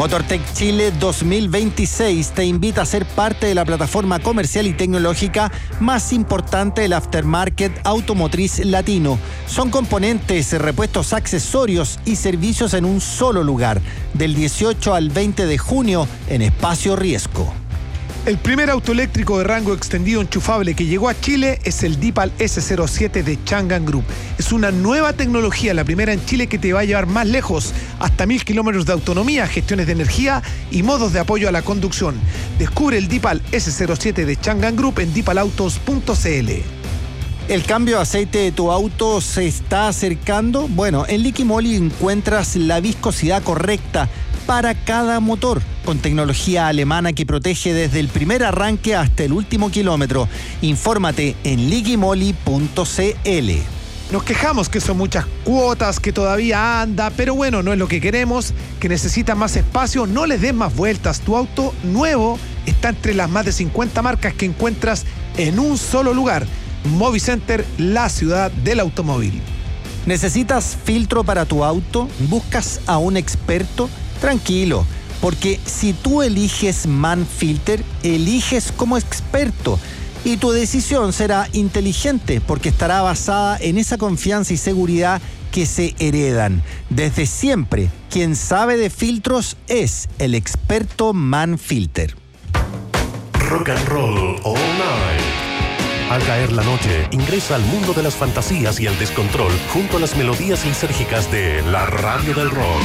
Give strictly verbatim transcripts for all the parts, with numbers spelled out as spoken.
Motortech Chile dos mil veintiséis te invita a ser parte de la plataforma comercial y tecnológica más importante del aftermarket automotriz latino. Son componentes, repuestos, accesorios y servicios en un solo lugar, del dieciocho al veinte de junio en Espacio Riesco. El primer auto eléctrico de rango extendido enchufable que llegó a Chile es el Dipal ese cero siete de Changan Group. Es una nueva tecnología, la primera en Chile que te va a llevar más lejos, hasta mil kilómetros de autonomía, gestiones de energía y modos de apoyo a la conducción. Descubre el Dipal ese cero siete de Changan Group en dipal autos punto c l. ¿El cambio de aceite de tu auto se está acercando? Bueno, en Liquimoli encuentras la viscosidad correcta para cada motor, con tecnología alemana que protege desde el primer arranque hasta el último kilómetro. Infórmate en liquimoli punto c l. Nos quejamos que son muchas cuotas, que todavía anda, pero bueno, no es lo que queremos, que necesita más espacio, no les des más vueltas. Tu auto nuevo está entre las más de cincuenta marcas que encuentras en un solo lugar. Movicenter, la ciudad del automóvil. ¿Necesitas filtro para tu auto? ¿Buscas a un experto? Tranquilo, porque si tú eliges Manfilter, eliges como experto y tu decisión será inteligente porque estará basada en esa confianza y seguridad que se heredan. Desde siempre, quien sabe de filtros es el experto Manfilter. Rock and Roll All Night. Al caer la noche, ingresa al mundo de las fantasías y el descontrol junto a las melodías lisérgicas de la radio del rock.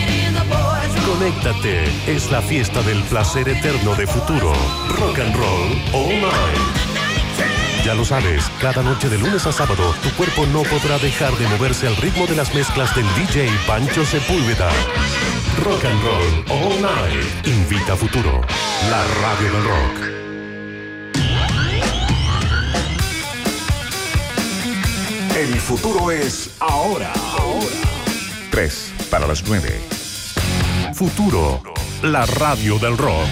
Conéctate, es la fiesta del placer eterno de Futuro. Rock and Roll All Night. Ya lo sabes, cada noche de lunes a sábado, tu cuerpo no podrá dejar de moverse al ritmo de las mezclas del D J Pancho Sepúlveda. Rock and Roll All Night. Invita a Futuro, la radio del rock. El futuro es ahora. Ahora. Tres para las nueve. Futuro, la radio del rock.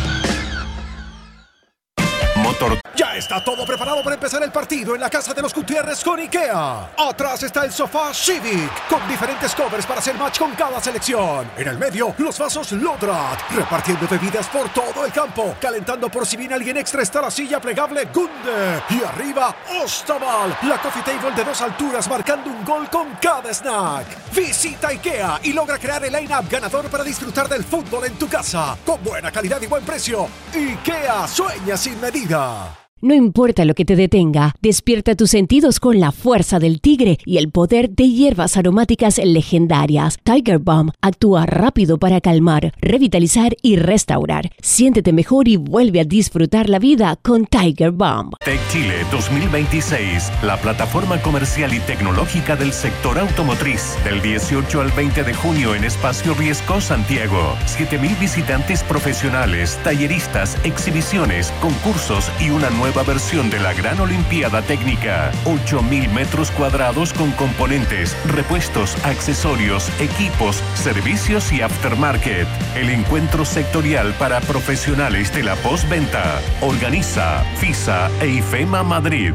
Motor. Ya está todo preparado para empezar el partido en la casa de los Gutiérrez con IKEA. Atrás está el sofá Civic, con diferentes covers para hacer match con cada selección. En el medio, los vasos Lodrat, repartiendo bebidas por todo el campo. Calentando por si viene alguien extra está la silla plegable Gunde. Y arriba, Ostaval, la coffee table de dos alturas marcando un gol con cada snack. Visita IKEA y logra crear el line-up ganador para disfrutar del fútbol en tu casa. Con buena calidad y buen precio. IKEA sueña sin medida. No importa lo que te detenga, despierta tus sentidos con la fuerza del tigre y el poder de hierbas aromáticas legendarias. Tiger Balm actúa rápido para calmar, revitalizar y restaurar. Siéntete mejor y vuelve a disfrutar la vida con Tiger Balm. Tech Chile dos mil veintiséis, la plataforma comercial y tecnológica del sector automotriz. Del dieciocho al veinte de junio en Espacio Riesco, Santiago. siete mil visitantes profesionales, talleristas, exhibiciones, concursos y una nueva Nueva versión de la Gran Olimpiada Técnica. ocho mil metros cuadrados con componentes, repuestos, accesorios, equipos, servicios y aftermarket. El encuentro sectorial para profesionales de la postventa. Organiza FISA e IFEMA Madrid.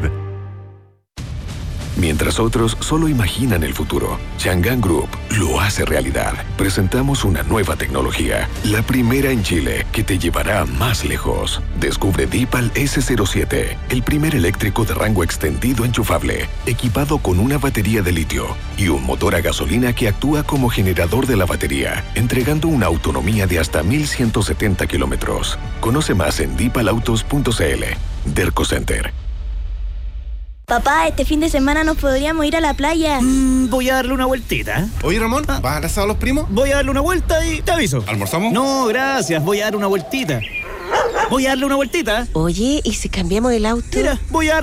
Mientras otros solo imaginan el futuro, Changan Group lo hace realidad. Presentamos una nueva tecnología, la primera en Chile, que te llevará más lejos. Descubre Dipal ese cero siete, el primer eléctrico de rango extendido enchufable, equipado con una batería de litio y un motor a gasolina que actúa como generador de la batería, entregando una autonomía de hasta mil ciento setenta kilómetros. Conoce más en dipal autos punto c l. Derco Center. Papá, este fin de semana nos podríamos ir a la playa. Mm, voy a darle una vueltita. Oye, Ramón, ¿vas a abrazar a los primos? Voy a darle una vuelta y te aviso. ¿Almorzamos? No, gracias. Voy a dar una vueltita. Voy a darle una vueltita. Oye, ¿y si cambiamos el auto? Mira, voy a